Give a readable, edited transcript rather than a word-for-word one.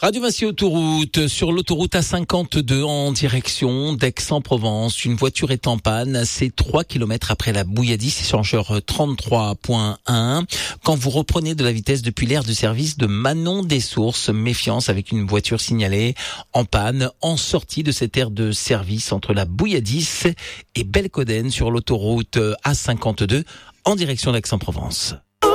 Radio Massy Autoroute, sur l'autoroute A52 en direction d'Aix-en-Provence. Une voiture est en panne, c'est 3 km après la Bouilladis, échangeur 33.1. Quand vous reprenez de la vitesse depuis l'aire de service de Manon-des-Sources, méfiance avec une voiture signalée en panne en sortie de cette aire de service entre la Bouilladis et Belcoden sur l'autoroute A52 en direction d'Aix-en-Provence.